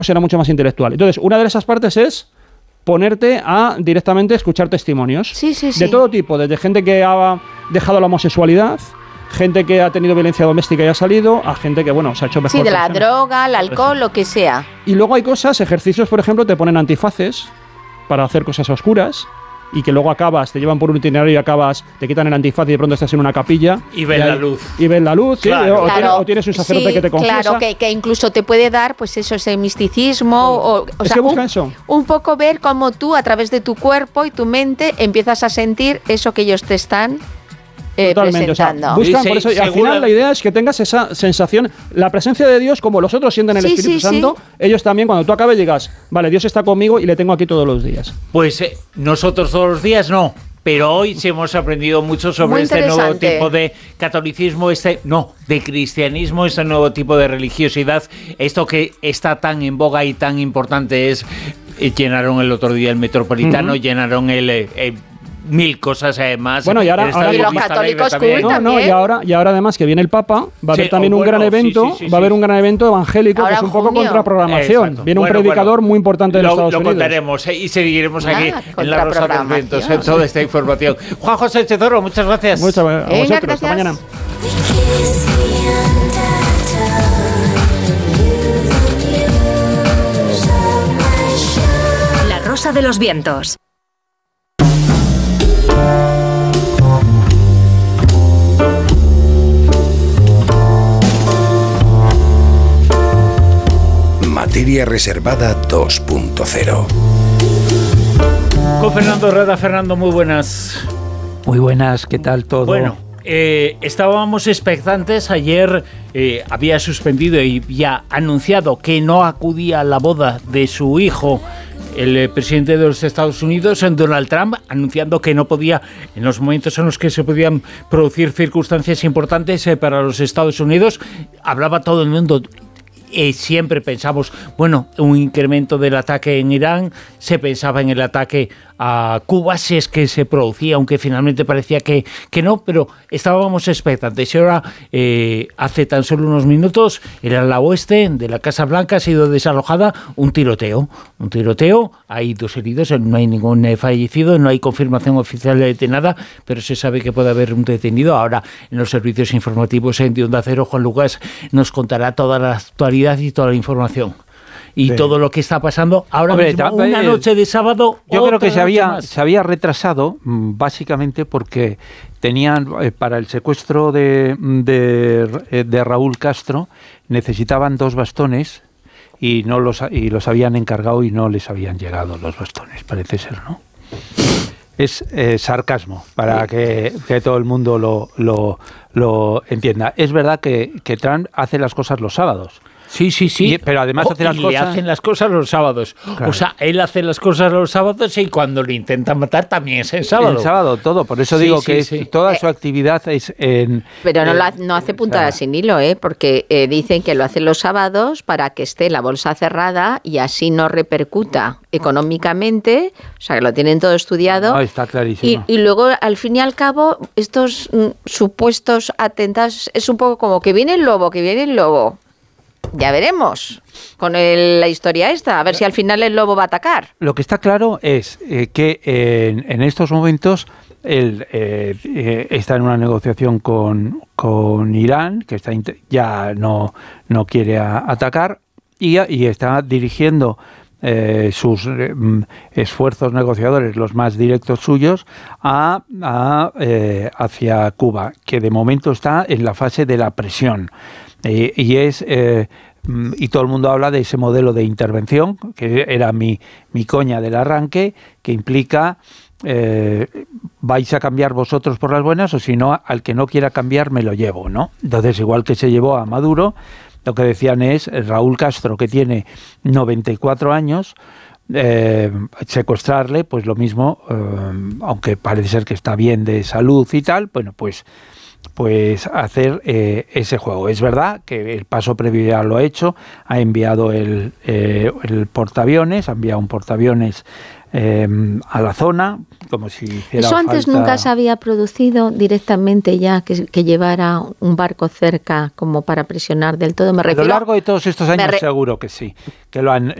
era mucho más intelectual. Entonces, una de esas partes es ponerte a directamente escuchar testimonios de todo tipo, desde gente que ha dejado la homosexualidad, gente que ha tenido violencia doméstica y ha salido, a gente que, bueno, se ha hecho mejor. Sí, de la droga, el alcohol, lo que sea. Y luego hay cosas, ejercicios, por ejemplo, te ponen antifaces para hacer cosas oscuras, y que luego acabas, te llevan por un itinerario y acabas, te quitan el antifaz y de pronto estás en una capilla. Y ven la luz. Y ven la luz, claro. ¿sí? O tienes un sacerdote que te confiesa. Claro, que incluso te puede dar, pues eso, ese misticismo. O sea, que busca eso. Un poco ver cómo tú, a través de tu cuerpo y tu mente, empiezas a sentir eso que ellos te están totalmente, presentando. O sea, buscan por eso, y al final la idea es que tengas esa sensación, la presencia de Dios, como los otros sienten el Espíritu Santo, ellos también, cuando tú acabes, digas, vale, Dios está conmigo y le tengo aquí todos los días. Pues nosotros todos los días no, pero hoy sí hemos aprendido mucho sobre este nuevo tipo de catolicismo, de cristianismo, este nuevo tipo de religiosidad, esto que está tan en boga y tan importante es, llenaron el otro día el Metropolitano, llenaron el 1000 cosas además. Bueno, y ahora los católicos también. Y ahora además que viene el Papa, va a haber también un gran evento, va a haber un gran evento evangélico, ahora que es un poco contraprogramación. Exacto. Viene un predicador muy importante de los Estados Unidos. Lo contaremos y seguiremos aquí en La Rosa de los Vientos en toda esta información. Juan José Chezorro, muchas gracias. Muchas gracias a vosotros. Hasta mañana. La Rosa de los Vientos. Materia Reservada 2.0. Con Fernando Herrera. Fernando, muy buenas. Muy buenas, ¿qué tal todo? Bueno, estábamos expectantes. Ayer había suspendido y ya anunciado que no acudía a la boda de su hijo, el presidente de los Estados Unidos, Donald Trump, anunciando que no podía, en los momentos en los que se podían producir circunstancias importantes para los Estados Unidos. Hablaba todo el mundo. Siempre pensamos, bueno, un incremento del ataque en Irán, se pensaba en el ataque a Cuba, si es que se producía, aunque finalmente parecía que no, pero estábamos expectantes. Y ahora, hace tan solo unos minutos, en el ala oeste de la Casa Blanca ha sido desalojada un tiroteo, hay 2 heridos, no hay ningún fallecido, no hay confirmación oficial de nada, pero se sabe que puede haber un detenido. Ahora, en los servicios informativos de Onda Cero, Juan Lucas nos contará toda la actualidad y toda la información. Y todo lo que está pasando ahora mismo, una noche de sábado. Yo creo que se había retrasado, básicamente porque tenían, para el secuestro de Raúl Castro, necesitaban 2 bastones y los habían encargado y no les habían llegado los bastones, parece ser, ¿no? Es sarcasmo, para que todo el mundo lo entienda. Es verdad que Trump hace las cosas los sábados. Sí. Pero además le hacen las cosas los sábados. Claro. O sea, él hace las cosas los sábados y cuando le intentan matar también es en sábado. El sábado todo, por eso digo que toda su actividad es en... Pero no hace puntada sin hilo, porque dicen que lo hace los sábados para que esté la bolsa cerrada y así no repercuta económicamente, o sea, que lo tienen todo estudiado. No, está clarísimo. Y luego, al fin y al cabo, estos supuestos atentados es un poco como que viene el lobo. Ya veremos con la historia esta, a ver si al final el lobo va a atacar. Lo que está claro es que en estos momentos él está en una negociación con Irán, que ya no quiere atacar, y está dirigiendo sus esfuerzos negociadores, los más directos suyos, hacia Cuba, que de momento está en la fase de la presión. Y todo el mundo habla de ese modelo de intervención, que era mi coña del arranque, que implica vais a cambiar vosotros por las buenas, o si no, al que no quiera cambiar me lo llevo, ¿no? Entonces, igual que se llevó a Maduro, lo que decían es Raúl Castro, que tiene 94 años, secuestrarle, pues lo mismo, aunque parece ser que está bien de salud y tal, bueno, pues pues hacer ese juego. Es verdad que el paso previo ya lo ha hecho, ha enviado el portaaviones, ha enviado un portaaviones a la zona, como si hiciera Eso antes falta. nunca se había producido directamente ya, que llevara un barco cerca como para presionar del todo. Me refiero, a lo largo de todos estos años seguro que sí, que lo han